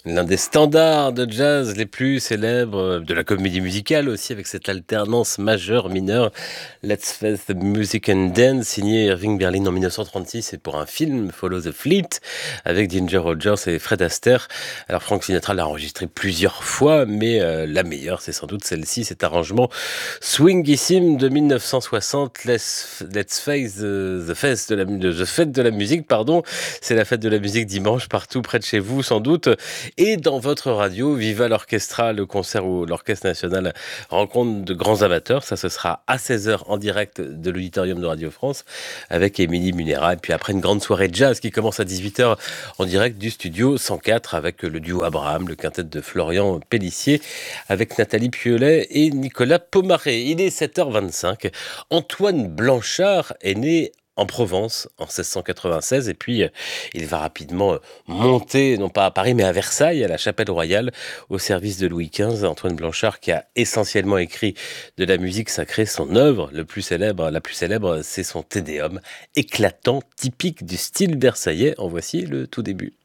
L'un des standards de jazz les plus célèbres, de la comédie musicale aussi, avec cette alternance majeure-mineure. Let's Face the Music and Dance, signé Irving Berlin en 1936, et pour un film, Follow the Fleet, avec Ginger Rogers et Fred Astaire. Alors Frank Sinatra l'a enregistré plusieurs fois, mais la meilleure, c'est sans doute celle-ci, cet arrangement swingissime de 1960, Let's Face the fête de la musique, pardon. C'est la fête de la musique dimanche, partout près de chez vous, sans doute. Et dans votre radio, Viva l'Orchestra, le concert où l'Orchestre National rencontre de grands amateurs. Ça, ce sera à 16 heures en direct de l'auditorium de Radio France avec Émilie Munera. Et puis après, une grande soirée jazz qui commence à 18 heures en direct du studio 104 avec le duo Abraham, le quintet de Florian Pélissier avec Nathalie Piolet et Nicolas Pomaré. Il est 7h25. Antoine Blanchard est né en Provence en 1696 et puis il va rapidement monter, non pas à Paris mais à Versailles, à la Chapelle Royale, au service de Louis XV. Antoine Blanchard qui a essentiellement écrit de la musique sacrée. Son œuvre la plus célèbre, c'est son Te Deum, éclatant, typique du style versaillais. En voici le tout début.